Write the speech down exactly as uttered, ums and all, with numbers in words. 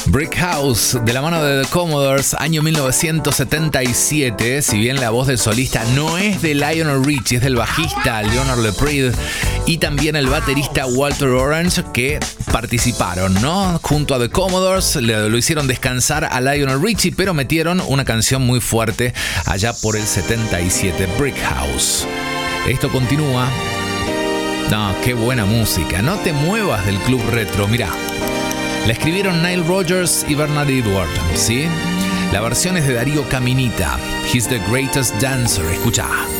Brick House, de la mano de The Commodores, año mil novecientos setenta y siete. Si bien la voz del solista no es de Lionel Richie, es del bajista Leonard Leprid y también el baterista Walter Orange, que participaron, ¿no? Junto a The Commodores, le, lo hicieron descansar a Lionel Richie, pero metieron una canción muy fuerte allá por el setenta y siete, Brick House. Esto continúa. No, qué buena música. No te muevas del Club Retro, mirá. La escribieron Nile Rodgers y Bernard Edwards, ¿sí? La versión es de Darío Caminita. He's the greatest dancer. Escucha.